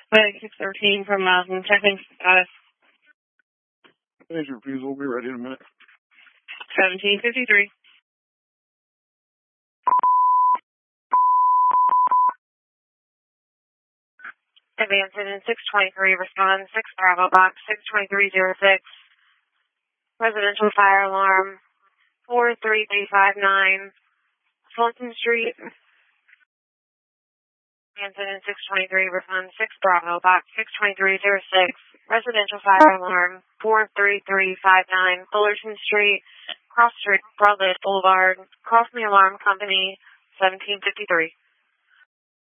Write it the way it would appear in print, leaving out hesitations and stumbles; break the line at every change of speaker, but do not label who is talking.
Flight 613 from checking status.
Major refusal. We'll be ready in a minute.
1753.
Advancing in 623, respond 6 Bravo Box 62306. Residential fire alarm 43359 Fulton Street. Advancing in 623, respond 6 Bravo Box 62306. Residential fire alarm 43359 Fullerton Street, Cross Street, Broadway Boulevard. Call from the alarm company 1753.